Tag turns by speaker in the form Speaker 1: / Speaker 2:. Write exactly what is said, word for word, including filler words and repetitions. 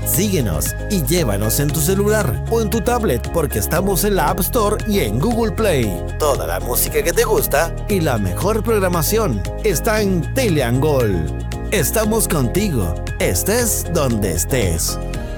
Speaker 1: Síguenos y llévanos en tu celular o en tu tablet porque estamos en la App Store y en Google Play. Toda la música que te gusta y la mejor programación está en Teleangol. Estamos contigo, estés donde estés.